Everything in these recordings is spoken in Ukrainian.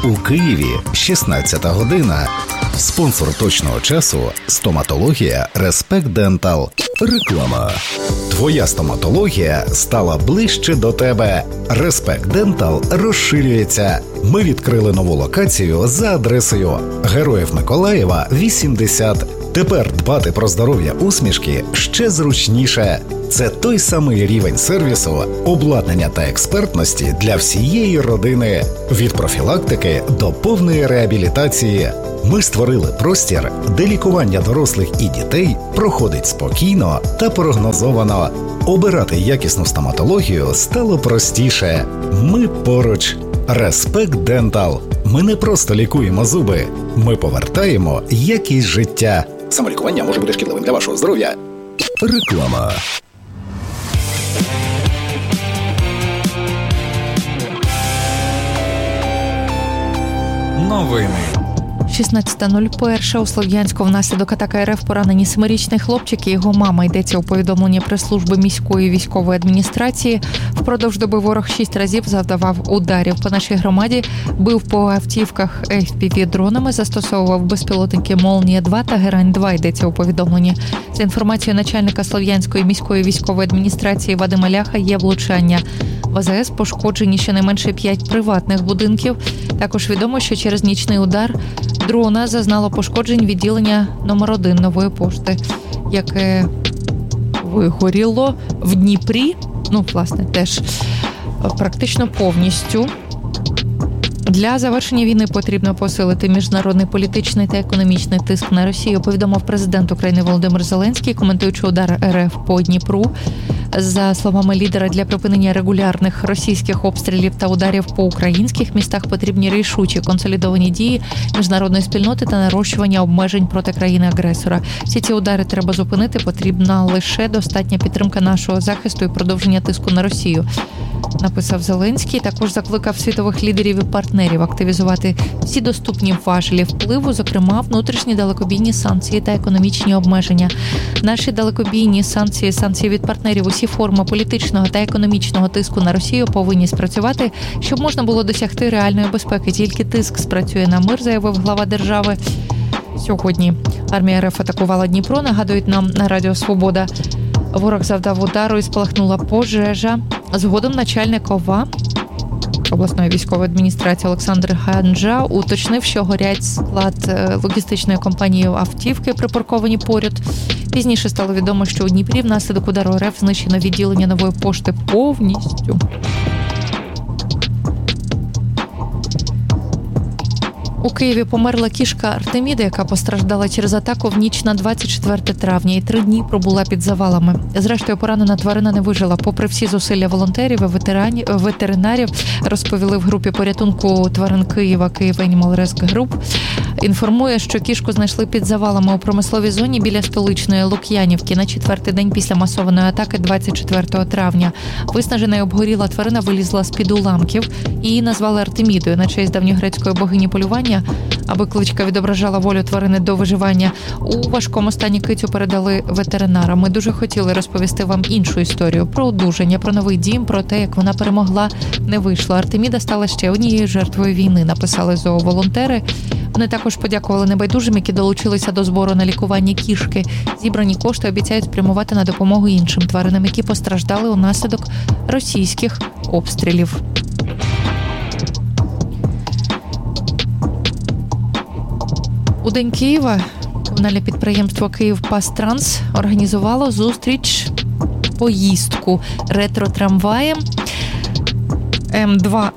У Києві 16 година. Спонсор точного часу – стоматологія Респект Дентал. Реклама. Твоя стоматологія стала ближче до тебе. Респект Дентал розширюється. Ми відкрили нову локацію за адресою Героїв Миколаєва, 80. Тепер дбати про здоров'я усмішки ще зручніше. Це той самий рівень сервісу, обладнання та експертності для всієї родини. Від профілактики до повної реабілітації. Ми створили простір, де лікування дорослих і дітей проходить спокійно та прогнозовано. Обирати якісну стоматологію стало простіше. Ми поруч. Респект Дентал. Ми не просто лікуємо зуби. Ми повертаємо якість життя. Самолікування може бути шкідливим для вашого здоров'я. Реклама. Новини. 16:01 у Слов'янську внаслідок атаки РФ поранені 7-річний хлопчик і його мама. Йдеться у повідомленні прес-служби міської військової адміністрації. Впродовж доби ворог 6 разів завдавав ударів по нашій громаді, бив по автівках FPV-дронами, застосовував безпілотники «Молнія-2» та «Герань-2», йдеться у повідомленні. За інформацією начальника Слов'янської міської військової адміністрації Вадима Ляха, є влучання. В АЗС пошкоджені щонайменше 5 приватних будинків. Також відомо, що через нічний удар дрона зазнало пошкоджень відділення номер 1 Нової пошти, яке вигоріло в Дніпрі, власне, теж практично повністю. Для завершення війни потрібно посилити міжнародний політичний та економічний тиск на Росію, повідомив президент України Володимир Зеленський, коментуючи удар РФ по Дніпру. За словами лідера, для припинення регулярних російських обстрілів та ударів по українських містах потрібні рішучі консолідовані дії міжнародної спільноти та нарощування обмежень проти країни-агресора. Всі ці удари треба зупинити, потрібна лише достатня підтримка нашого захисту і продовження тиску на Росію, написав Зеленський. Також закликав світових лідерів і партнерів активізувати всі доступні важелі впливу, зокрема внутрішні далекобійні санкції та економічні обмеження. Наші далекобійні санкції від партнерів, усі форми політичного та економічного тиску на Росію повинні спрацювати, щоб можна було досягти реальної безпеки. Тільки тиск спрацює на мир, заявив глава держави. Сьогодні армія РФ атакувала Дніпро, нагадують нам на Радіо Свобода. Ворог завдав удару і спалахнула пожежа. Згодом начальник ОВА обласної військової адміністрації Олександр Ганджа уточнив, що горять склад логістичної компанії автівки, припарковані поряд. Пізніше стало відомо, що у Дніпрі внаслідок удару РФ знищено відділення Нової пошти повністю. У Києві померла кішка Артеміда, яка постраждала через атаку в ніч на 24 травня і 3 дні пробула під завалами. Зрештою, поранена тварина не вижила. Попри всі зусилля волонтерів і ветеринарів, розповіли в групі порятунку тварин Києва «Київ Animal Rescue Group». Інформує, що кішку знайшли під завалами у промисловій зоні біля столичної Лук'янівки на 4-й день після масованої атаки 24 травня. Виснажена і обгоріла тварина вилізла з-під уламків. Її назвали Артемідою на честь давньогрецької богині полювання, аби кличка відображала волю тварини до виживання. У важкому стані кицю передали ветеринарам. Ми дуже хотіли розповісти вам іншу історію про одужання, про новий дім, про те, як вона перемогла, не вийшло. Артеміда стала ще однією жертвою війни, написали зооволонтери. Вони також подякували небайдужим, які долучилися до збору на лікування кішки. Зібрані кошти обіцяють спрямувати на допомогу іншим тваринам, які постраждали унаслідок російських обстрілів. У День Києва комунальне підприємство «Київпастранс» організувало поїздку ретро-трамваєм М2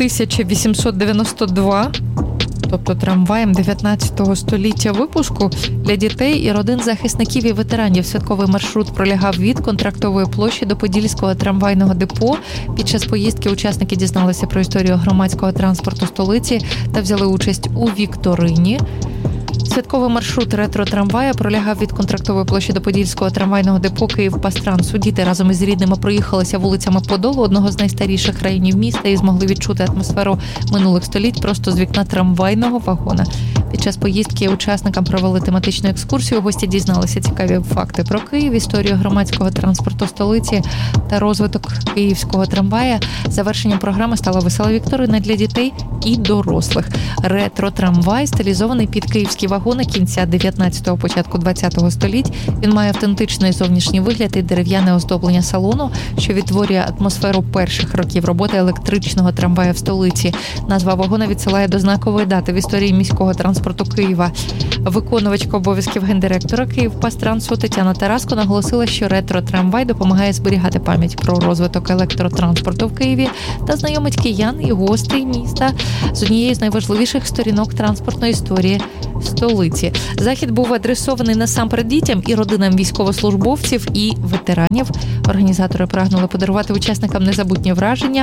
М1892, тобто трамваєм 19 століття випуску, для дітей і родин захисників і ветеранів. Святковий маршрут пролягав від Контрактової площі до Подільського трамвайного депо. Під час поїздки учасники дізналися про історію громадського транспорту столиці та взяли участь у вікторині. Святковий маршрут ретро-трамвая пролягав від Контрактової площі до Подільського трамвайного депо «Київпастрансу». Діти разом із рідними проїхалися вулицями Подолу, одного з найстаріших районів міста, і змогли відчути атмосферу минулих століть просто з вікна трамвайного вагона. Під час поїздки учасникам провели тематичну екскурсію. Гості дізналися цікаві факти про Київ, історію громадського транспорту столиці та розвиток київського трамвая. Завершенням програми стала весела вікторина для дітей і дорослих. Ретро-трамвай стилізований під київські вагони кінця 19-го, початку 20-го століть. Він має автентичний зовнішній вигляд і дерев'яне оздоблення салону, що відтворює атмосферу перших років роботи електричного трамвая в столиці. Назва вагона відсилає до знакової дати в історії міського транспорту Києва. Виконувачка обов'язків гендиректора Київпастрансу Тетяна Тараско наголосила, що ретро-трамвай допомагає зберігати пам'ять про розвиток електротранспорту в Києві та знайомить киян і гостей міста з однією з найважливіших сторінок транспортної історії столиці. Захід був адресований насамперед дітям і родинам військовослужбовців і ветеранів. Організатори прагнули подарувати учасникам незабутні враження.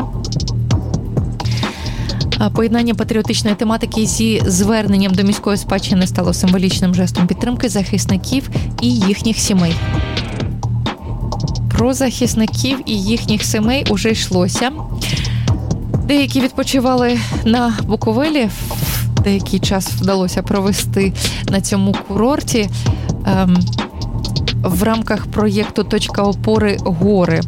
Поєднання патріотичної тематики зі зверненням до міської спадщини стало символічним жестом підтримки захисників і їхніх сімей. Про захисників і їхніх сімей уже йшлося. Деякі відпочивали на Буковелі, деякий час вдалося провести на цьому курорті в рамках проєкту «Точка опори гори».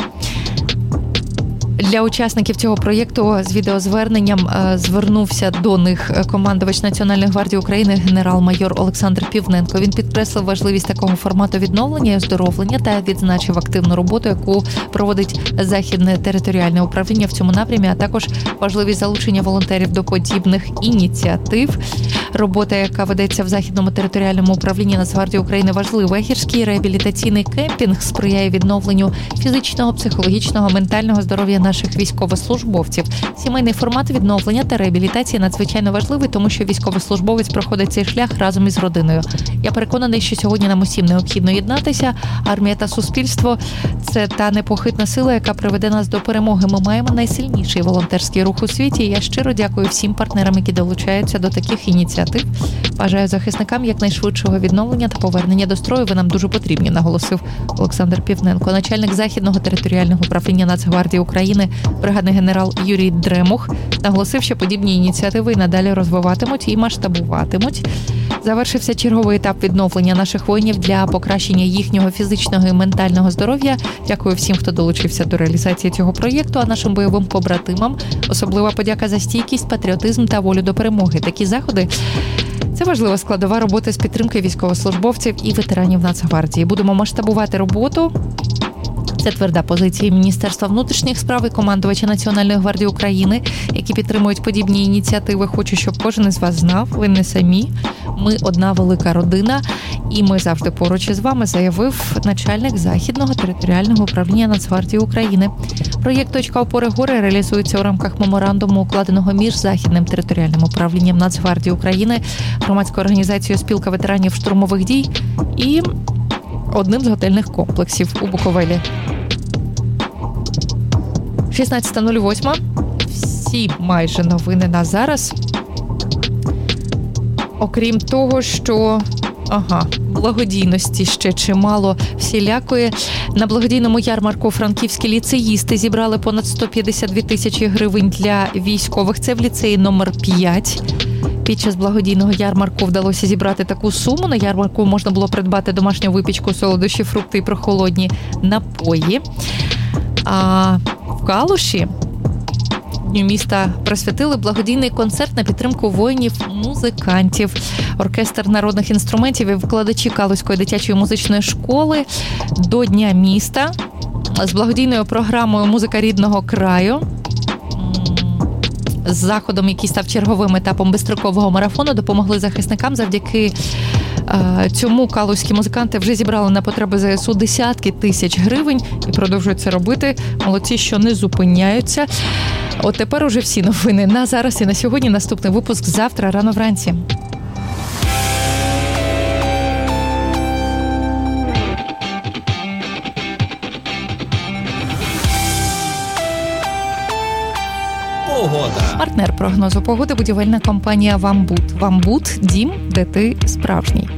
Для учасників цього проєкту з відеозверненням звернувся до них командувач Національної гвардії України генерал-майор Олександр Півненко. Він підкреслив важливість такого формату відновлення і оздоровлення та відзначив активну роботу, яку проводить Західне територіальне управління в цьому напрямі, а також важливість залучення волонтерів до подібних ініціатив. Робота, яка ведеться в Західному територіальному управлінні Нацгвардії України, важлива. Гірський реабілітаційний кемпінг сприяє відновленню фізичного, психологічного, ментального здоров'я наших військовослужбовців. Сімейний формат відновлення та реабілітації надзвичайно важливий, тому що військовослужбовець проходить цей шлях разом із родиною. Я переконаний, що сьогодні нам усім необхідно єднатися. Армія та суспільство – це та непохитна сила, яка приведе нас до перемоги. Ми маємо найсильніший волонтерський рух у світі. Я щиро дякую всім партнерам, які долучаються до таких ініціатив. Бажаю захисникам якнайшвидшого відновлення та повернення до строю. Ви нам дуже потрібні, наголосив Олександр Півненко. Начальник Західного територіального управління Нацгвардії України, бригадний генерал Юрій Дремух, наголосив, що подібні ініціативи і надалі розвиватимуть і масштабуватимуть. Завершився черговий етап відновлення наших воїнів для покращення їхнього фізичного і ментального здоров'я. Дякую всім, хто долучився до реалізації цього проєкту, а нашим бойовим побратимам особлива подяка за стійкість, патріотизм та волю до перемоги. Такі заходи – це важлива складова роботи з підтримки військовослужбовців і ветеранів Нацгвардії. Будемо масштабувати роботу. Це тверда позиція Міністерства внутрішніх справ і командувача Національної гвардії України, які підтримують подібні ініціативи. Хочу, щоб кожен із вас знав, ви не самі. Ми одна велика родина, і ми завжди поруч із вами, заявив начальник Західного територіального управління Нацгвардії України. Проєкт «Точка опори гори» реалізується у рамках меморандуму, укладеного між Західним територіальним управлінням Нацгвардії України, громадською організацією «Спілка ветеранів штурмових дій» і одним з готельних комплексів у Буковелі. 16:08. Всі майже новини на зараз. Окрім того, що благодійності ще чимало всілякої. На благодійному ярмарку франківські ліцеїсти зібрали понад 152 тисячі гривень для військових. Це в ліцеї номер 5. Під час благодійного ярмарку вдалося зібрати таку суму. На ярмарку можна було придбати домашню випічку, солодощі, фрукти і прохолодні напої. А в Калуші Дню міста присвятили благодійний концерт на підтримку воїнів-музикантів. Оркестр народних інструментів і викладачі Калузької дитячої музичної школи до Дня міста з благодійною програмою «Музика рідного краю». З заходом, який став черговим етапом безстрокового марафону, допомогли захисникам. Завдяки цьому калузькі музиканти вже зібрали на потреби ЗСУ десятки тисяч гривень і продовжують це робити. Молодці, що не зупиняються. От тепер уже всі новини на зараз і на сьогодні. Наступний випуск завтра рано вранці. Погода. Партнер прогнозу погоди – будівельна компанія «Вамбут». «Вамбут» – дім, де ти справжній.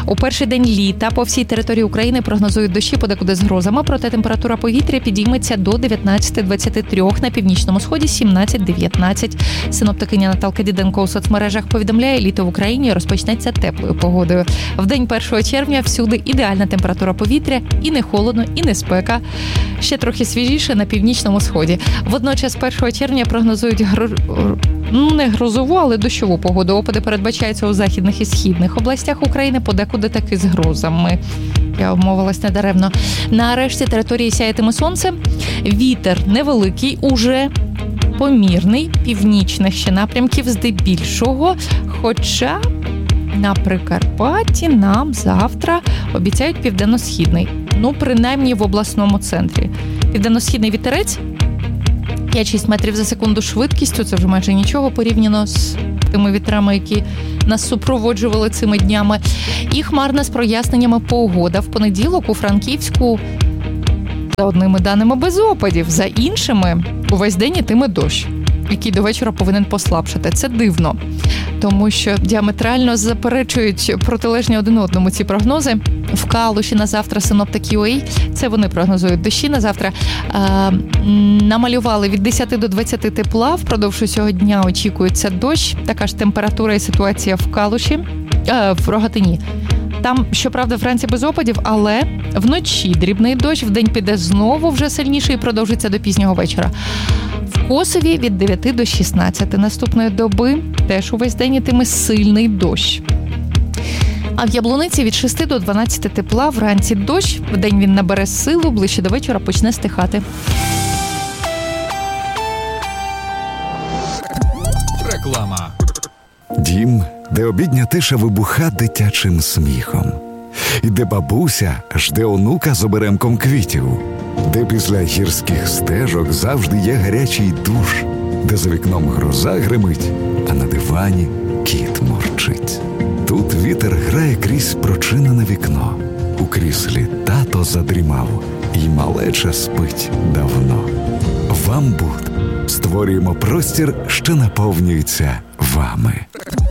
У перший день літа по всій території України прогнозують дощі, подекуди з грозами, проте температура повітря підійметься до 19-23, на північному сході 17-19. Синоптикиня Наталка Діденко у соцмережах повідомляє, літо в Україні розпочнеться теплою погодою. В день 1 червня всюди ідеальна температура повітря, і не холодно, і не спека. Ще трохи свіжіше на північному сході. Водночас 1 червня прогнозують не грозову, але дощову погоду. Опади передбачаються у західних і східних областях України, подекуди таки з грозами. Я обмовилась недаремно. На решті території сяятиме сонце. Вітер невеликий, уже помірний, північних ще напрямків здебільшого. Хоча на Прикарпатті нам завтра обіцяють південно-східний. Принаймні в обласному центрі. Південно-східний вітерець 5-6 метрів за секунду швидкістю, це вже майже нічого порівняно з тими вітрами, які нас супроводжували цими днями. І хмарна з проясненнями погода. В понеділок у Франківську за одними даними без опадів, за іншими увесь день ітиме дощ, який до вечора повинен послабшати. Це дивно, тому що діаметрально заперечують протилежні один одному ці прогнози. В Калуші на завтра синоптики.UA, це вони прогнозують дощі на завтра, намалювали від 10 до 20 тепла, впродовж усього дня очікується дощ, така ж температура і ситуація в Калуші, в Рогатині. Там, щоправда, вранці без опадів, але вночі дрібний дощ, вдень піде знову вже сильніше і продовжиться до пізнього вечора. В Косові від 9 до 16 наступної доби теж увесь день ітиме сильний дощ. А в Яблуниці від 6 до 12 тепла, вранці дощ, вдень він набере силу, ближче до вечора почне стихати. Реклама. Дім, де обідня тиша вибуха дитячим сміхом. І де бабуся жде онука з оберемком квітів. Де після гірських стежок завжди є гарячий душ. Де за вікном гроза гримить, а на дивані кіт мурчить. Тут вітер грає крізь прочинене вікно. У кріслі тато задрімав, і малеча спить давно. В Амбуд створюємо простір, що наповнюється вами.